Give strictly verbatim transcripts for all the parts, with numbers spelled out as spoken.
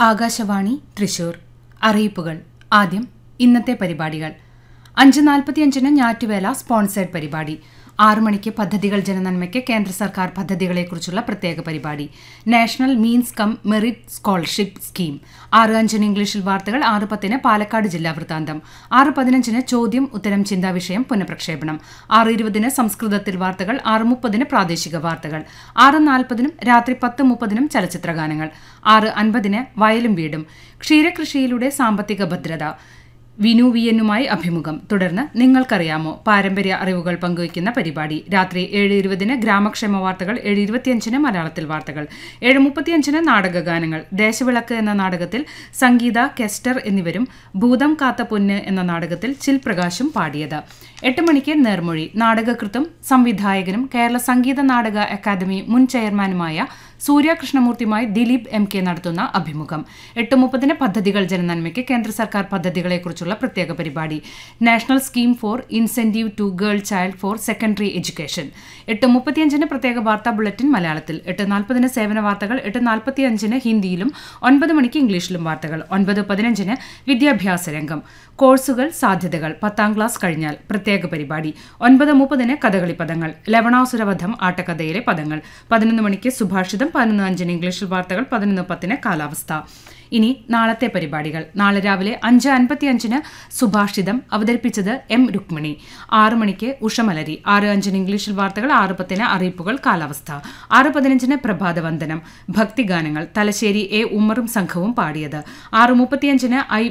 ആകാശവാണി തൃശൂർ. അറിയിപ്പുകൾ. ആദ്യം ഇന്നത്തെ പരിപാടികൾ. അഞ്ച് നാൽപ്പത്തിയഞ്ചിന് ഞാറ്റുവേല സ്പോൺസേഡ് പരിപാടി. ആറു മണിക്ക് പദ്ധതികൾ ജനനന്മയ്ക്ക് കേന്ദ്ര സർക്കാർ പദ്ധതികളെക്കുറിച്ചുള്ള പ്രത്യേക പരിപാടി. National means come merit scholarship scheme. ആറ് അഞ്ചിന് ഇംഗ്ലീഷിൽ വാർത്തകൾ. ആറ് പത്തിന് പാലക്കാട് ജില്ലാ വൃത്താന്തം. ആറ് പതിനഞ്ചിന് ചോദ്യം ഉത്തരം ചിന്താവിഷയം പുനഃപ്രക്ഷേപണം. ആറ് ഇരുപതിന് സംസ്കൃതത്തിൽ വാർത്തകൾ. ആറ് മുപ്പതിന് പ്രാദേശിക വാർത്തകൾ. ആറ് നാൽപ്പതിനും രാത്രി പത്ത് മുപ്പതിനും ചലച്ചിത്രഗാനങ്ങൾ. ആറ് അൻപതിന് വയലും വീടും. ക്ഷീരകൃഷിയിലൂടെ സാമ്പത്തിക ഭദ്രത. വിനു വി എന്നുമായി അഭിമുഖം. തുടർന്ന് നിങ്ങൾക്കറിയാമോ പാരമ്പര്യ അറിവുകൾ പങ്കുവയ്ക്കുന്ന പരിപാടി. രാത്രി ഏഴ് ഇരുപതിന് ഗ്രാമക്ഷേമ വാർത്തകൾ. ഏഴ് ഇരുപത്തിയഞ്ചിന് മലയാളത്തിൽ വാർത്തകൾ. ഏഴ് മുപ്പത്തിയഞ്ചിന് നാടകഗാനങ്ങൾ. ദേശവിളക്ക് എന്ന നാടകത്തിൽ സംഗീത, കെസ്റ്റർ എന്നിവരും ഭൂതം കാത്ത പൊന്ന് എന്ന നാടകത്തിൽ ചിൽ പ്രകാശും പാടിയത്. എട്ട് മണിക്ക് നേർമൊഴി. നാടകകൃത്തും സംവിധായകനും കേരള സംഗീത നാടക അക്കാദമി മുൻ ചെയർമാനുമായ സൂര്യ കൃഷ്ണമൂർത്തിയുമായി ദിലീപ് എം കെ നടത്തുന്ന അഭിമുഖം. എട്ട് മുപ്പതിന് പദ്ധതികൾ ജനനന്മയ്ക്ക് കേന്ദ്ര സർക്കാർ പദ്ധതികളെക്കുറിച്ചുള്ള പ്രത്യേക പരിപാടി. National scheme for incentive to girl child for secondary education. എട്ട് മുപ്പത്തിയഞ്ചിന് പ്രത്യേക വാർത്താ ബുള്ളറ്റിൻ മലയാളത്തിൽ. എട്ട് നാൽപ്പതിന് സേവന വാർത്തകൾ. എട്ട് നാൽപ്പത്തിയഞ്ചിന് ഹിന്ദിയിലും ഒൻപത് മണിക്ക് ഇംഗ്ലീഷിലും വാർത്തകൾ. ഒൻപത് പതിനഞ്ചിന് വിദ്യാഭ്യാസ രംഗം. കോഴ്സുകൾ സാധ്യതകൾ പത്താം ക്ലാസ് കഴിഞ്ഞാൽ പ്രത്യേക പരിപാടി. ഒൻപത് മുപ്പതിന് കഥകളി പദങ്ങൾ. ലവണാസുരവധം ആട്ടക്കഥയിലെ പദങ്ങൾ. പതിനൊന്ന് മണിക്ക് സുഭാഷിതം. പതിനൊന്ന് അഞ്ചിന് ഇംഗ്ലീഷിൽ വാർത്തകൾ. പതിനൊന്ന് പത്തിന് കാലാവസ്ഥ. ഇനി നാളത്തെ പരിപാടികൾ. നാളെ രാവിലെ അഞ്ച് അൻപത്തിയഞ്ചിന് സുഭാഷിതം അവതരിപ്പിച്ചത് എം രുക്മിണി. ആറ് മണിക്ക് ഉഷമലരി. ആറ് അഞ്ചിന് ഇംഗ്ലീഷിൽ വാർത്തകൾ. ആറ് പത്തിന് അറിയിപ്പുകൾ കാലാവസ്ഥ. ആറ് പതിനഞ്ചിന് പ്രഭാതവന്ദനം. ഭക്തിഗാനങ്ങൾ. തലശ്ശേരി എ ഉമ്മറും സംഘവും പാടിയത്. ആറ് മുപ്പത്തിയഞ്ചിന് I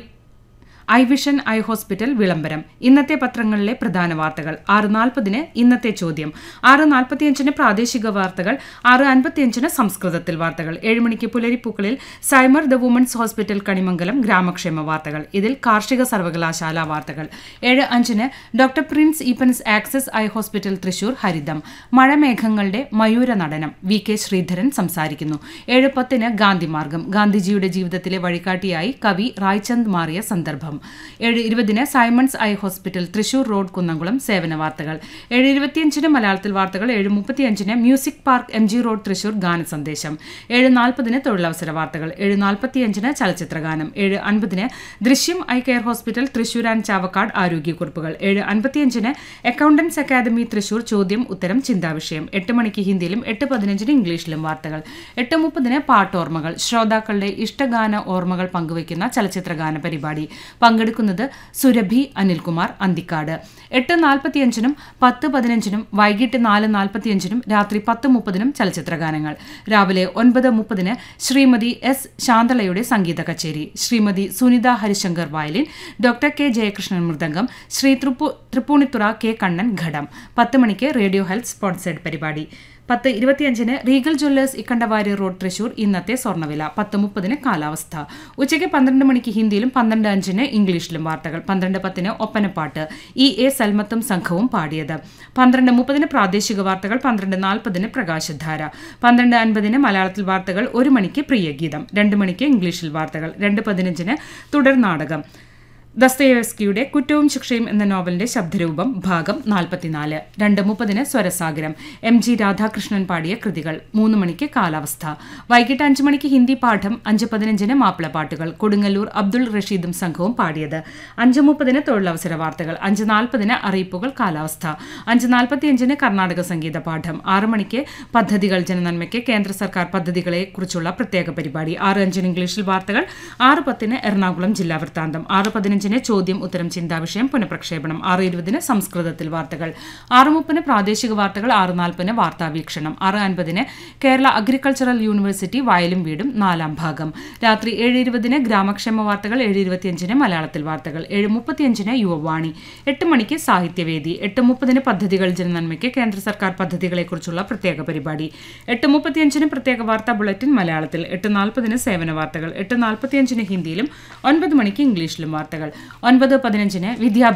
I vision eye hospital വിളംബരം. ഇന്നത്തെ പത്രങ്ങളിലെ പ്രധാന വാർത്തകൾ. ആറ് നാൽപ്പതിന് ഇന്നത്തെ ചോദ്യം. ആറ് നാൽപ്പത്തിയഞ്ചിന് പ്രാദേശിക വാർത്തകൾ. ആറ് അൻപത്തിയഞ്ചിന് സംസ്കൃതത്തിൽ വാർത്തകൾ. ഏഴ് മണിക്ക് പുലരിപ്പൂക്കളിൽ സൈമർ ദ വുമൻസ് ഹോസ്പിറ്റൽ കണിമംഗലം ഗ്രാമക്ഷേമ വാർത്തകൾ. ഇതിൽ കാർഷിക സർവകലാശാല വാർത്തകൾ. ഏഴ് അഞ്ചിന് doctor Prince Eappen's access eye hospital Thrissur ഹരിതം. മഴമേഘങ്ങളുടെ മയൂര നടനം. വി കെ ശ്രീധരൻ സംസാരിക്കുന്നു. ഏഴ് പത്തിന് ഗാന്ധിമാർഗം. ഗാന്ധിജിയുടെ ജീവിതത്തിലെ വഴികാട്ടിയായി കവി റായ്ചന്ദ് മാറിയ സന്ദർഭം. ഏഴ് ഇരുപതിന് Symons eye hospital Thrissur road Kunnamkulam സേവന വാർത്തകൾ. ഏഴ് ഇരുപത്തിയഞ്ചിന് മലയാളത്തിൽ വാർത്തകൾ. ഏഴ് മുപ്പത്തിയഞ്ചിന് music park M G road Thrissur ഗാന സന്ദേശം. ഏഴ് നാൽപ്പതിന് തൊഴിലവസര വാർത്തകൾ. ഏഴ് നാൽപ്പത്തിയഞ്ചിന് ചലച്ചിത്രഗാനം. ഏഴ് അൻപതിന് ദൃശ്യം eye care hospital Thrissur and Chavakkad ആരോഗ്യക്കുറിപ്പുകൾ. ഏഴ് അൻപത്തിയഞ്ചിന് അക്കൗണ്ടൻസ് അക്കാദമി തൃശൂർ ചോദ്യം ഉത്തരം ചിന്താവിഷയം. എട്ട് മണിക്ക് ഹിന്ദിയിലും എട്ട് പതിനഞ്ചിന് ഇംഗ്ലീഷിലും വാർത്തകൾ. എട്ട് മുപ്പതിന് പാട്ടോർമ്മകൾ. ശ്രോതാക്കളുടെ ഇഷ്ടഗാന ഓർമ്മകൾ പങ്കുവയ്ക്കുന്ന ചലച്ചിത്രഗാന പരിപാടി. പങ്കെടുക്കുന്നത് സുരഭി അനിൽകുമാർ അന്തിക്കാട്. എട്ട് നാൽപ്പത്തിയഞ്ചിനും പത്ത് പതിനഞ്ചിനും വൈകിട്ട് നാല് നാൽപ്പത്തിയഞ്ചിനും രാത്രി പത്ത് മുപ്പതിനും ചലച്ചിത്രഗാനങ്ങൾ. രാവിലെ ഒൻപത് മുപ്പതിന് ശ്രീമതി എസ് ശാന്തളയുടെ സംഗീത കച്ചേരി. Shrimati Sunitha Harishankar violin. Doctor K Jayakrishnan mridangam. Shri തൃപ്പൂ Tripunithura K Kannan ഘടം. പത്ത് മണിക്ക് റേഡിയോ ഹെൽത്ത് സ്പോൺസേഡ് പരിപാടി. പത്ത് ഇരുപത്തിയഞ്ചിന് Regal Jewellers Ikkandavari road Thrissur ഇന്നത്തെ സ്വർണ്ണവില. പത്ത് മുപ്പതിന് കാലാവസ്ഥ. ഉച്ചയ്ക്ക് പന്ത്രണ്ട് മണിക്ക് ഹിന്ദിയിലും പന്ത്രണ്ട് അഞ്ചിന് ഇംഗ്ലീഷിലും വാർത്തകൾ. പന്ത്രണ്ട് പത്തിന് ഒപ്പനപ്പാട്ട്. ഇ എ സൽമത്തും സംഘവും പാടിയത്. പന്ത്രണ്ട് മുപ്പതിന് പ്രാദേശിക വാർത്തകൾ. പന്ത്രണ്ട് നാൽപ്പതിന് പ്രകാശധാര. പന്ത്രണ്ട് അൻപതിന് മലയാളത്തിൽ വാർത്തകൾ. ഒരു മണിക്ക് പ്രിയഗീതം. രണ്ട് മണിക്ക് ഇംഗ്ലീഷിൽ വാർത്തകൾ. രണ്ട് പതിനഞ്ചിന് തുടർ നാടകം. ദസ്തയേവ്സ്കിയുടെ കുറ്റവും ശിക്ഷയും എന്ന നോവലിന്റെ ശബ്ദരൂപം ഭാഗം നാൽപ്പത്തിനാല്. രണ്ട് മുപ്പതിന് സ്വരസാഗരം. എം ജി രാധാകൃഷ്ണൻ പാടിയ കൃതികൾ. മൂന്ന് മണിക്ക് കാലാവസ്ഥ. വൈകിട്ട് അഞ്ച് മണിക്ക് ഹിന്ദി പാഠം. അഞ്ച് പതിനഞ്ചിന് മാപ്പിളപ്പാട്ടുകൾ. കൊടുങ്ങല്ലൂർ അബ്ദുൾ റഷീദും സംഘവും പാടിയത്. അഞ്ച് മുപ്പതിന് തൊഴിലവസര വാർത്തകൾ. അഞ്ച് നാൽപ്പതിന് അറിയിപ്പുകൾ കാലാവസ്ഥ. അഞ്ച് നാൽപ്പത്തിയഞ്ചിന് കർണാടക സംഗീത പാഠം. ആറ് മണിക്ക് പദ്ധതികൾ ജനനന്മയ്ക്ക് കേന്ദ്ര സർക്കാർ പദ്ധതികളെക്കുറിച്ചുള്ള പ്രത്യേക പരിപാടി. ആറ് അഞ്ചിന് ഇംഗ്ലീഷിൽ വാർത്തകൾ. ആറ് പത്തിന് എറണാകുളം ജില്ലാ വൃത്താന്തം. ആറ് പതിനഞ്ചിന് ചോദ്യം ഉത്തരം ചിന്താവിഷയം പുനഃപ്രക്ഷേപണം. ആറ് ഇരുപതിന് സംസ്കൃതത്തിൽ വാർത്തകൾ. ആറ് മുപ്പതിന് പ്രാദേശിക വാർത്തകൾ. ആറ് നാൽപ്പതിന് വാർത്താ വീക്ഷണം. ആറ് അൻപതിന് കേരള അഗ്രികൾച്ചറൽ യൂണിവേഴ്സിറ്റി വയലും വീടും നാലാം ഭാഗം. രാത്രി ഏഴ് ഇരുപതിന് ഗ്രാമക്ഷേമ വാർത്തകൾ. ഏഴ് ഇരുപത്തിയഞ്ചിന് മലയാളത്തിൽ വാർത്തകൾ. ഏഴ് മുപ്പത്തിയഞ്ചിന് യുവവാണി. എട്ട് മണിക്ക് സാഹിത്യവേദി. എട്ട് മുപ്പതിന് പദ്ധതികൾ ജനനന്മയ്ക്ക് കേന്ദ്ര സർക്കാർ പദ്ധതികളെക്കുറിച്ചുള്ള പ്രത്യേക പരിപാടി. എട്ട് മുപ്പത്തിയഞ്ചിന് പ്രത്യേക വാർത്താ ബുള്ളറ്റിൻ മലയാളത്തിൽ. എട്ട് നാൽപ്പതിന് സേവന വാർത്തകൾ. എട്ട് നാൽപ്പത്തിയഞ്ചിന് ഹിന്ദിയിലും ഒൻപത് മണിക്ക് ഇംഗ്ലീഷിലും വാർത്തകൾ. ഒൻപത് പതിനഞ്ചിന് വിദ്യാഭ്യാസ